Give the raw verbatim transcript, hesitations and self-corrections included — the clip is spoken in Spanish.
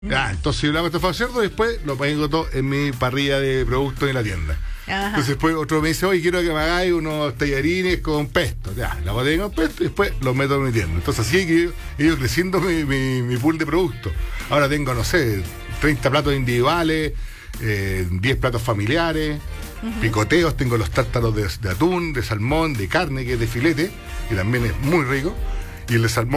Ah, entonces yo le hago estofado de cerdo y después lo pongo todo en mi parrilla de productos en la tienda. Ajá. Entonces después otro me dice, oye, quiero que me hagáis unos tallarines con pesto. Ya, la botella con pesto y después los meto en mi tienda. Entonces así que he ido creciendo mi, mi, mi pool de productos. Ahora tengo, no sé, treinta platos individuales, eh, diez platos familiares, uh-huh. picoteos, tengo los tártaros de, de atún, de salmón, de carne, que es de filete, que también es muy rico. Y el de salmón